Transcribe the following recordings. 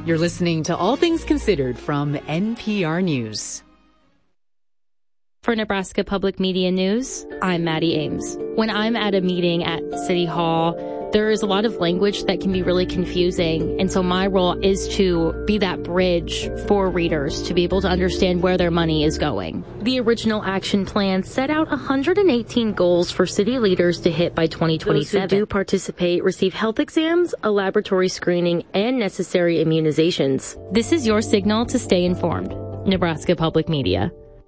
You're listening to All Things Considered from NPR News. For Nebraska Public Media News, I'm Maddie Ames. When I'm at a meeting at City Hall, there is a lot of language that can be really confusing. And so my role is to be that bridge for readers to be able to understand where their money is going. The original action plan set out 118 goals for city leaders to hit by 2027. Those who do participate receive health exams, a laboratory screening, and necessary immunizations. This is your signal to stay informed. Nebraska Public Media.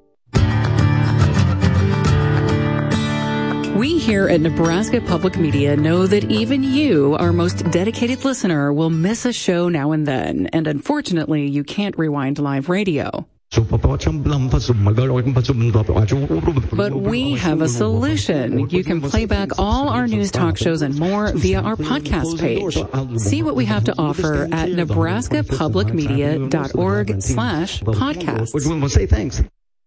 We here at Nebraska Public Media know that even you, our most dedicated listener, will miss a show now and then. And unfortunately, you can't rewind live radio. But we have a solution. You can play back all our news talk shows and more via our podcast page. See what we have to offer at nebraskapublicmedia.org/podcasts. Say thanks.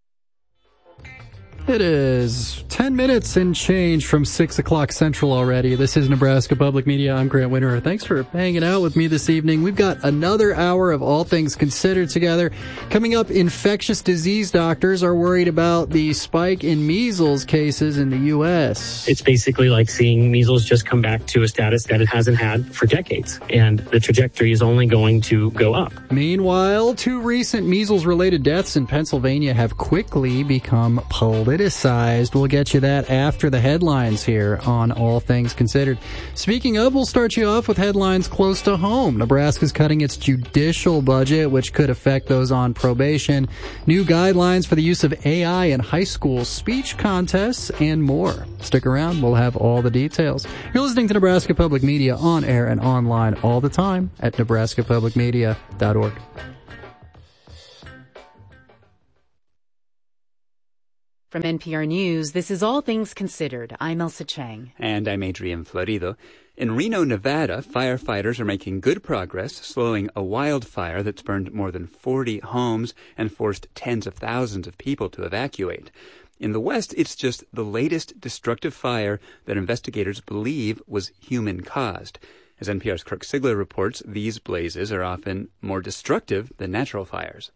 It is 10 minutes and change from 6 o'clock Central already. This is Nebraska Public Media. I'm Grant Winterer. Thanks for hanging out with me this evening. We've got another hour of All Things Considered together. Coming up, infectious disease doctors are worried about the spike in measles cases in the U.S. It's basically like seeing measles just come back to a status that it hasn't had for decades, and the trajectory is only going to go up. Meanwhile, 2 recent measles-related deaths in Pennsylvania have quickly become politicized. We'll get you that after the headlines here on All Things Considered. Speaking of, we'll start you off with headlines close to home. Nebraska's cutting its judicial budget, which could affect those on probation. New guidelines for the use of AI in high school speech contests, and more. Stick around. We'll have all the details. You're listening to Nebraska Public Media on air and online all the time at nebraskapublicmedia.org. From NPR News, this is All Things Considered. I'm Elsa Chang. And I'm Adrian Florido. In Reno, Nevada, firefighters are making good progress slowing a wildfire that's burned more than 40 homes and forced tens of thousands of people to evacuate. In the West, it's just the latest destructive fire that investigators believe was human-caused. As NPR's Kirk Sigler reports, these blazes are often more destructive than natural fires.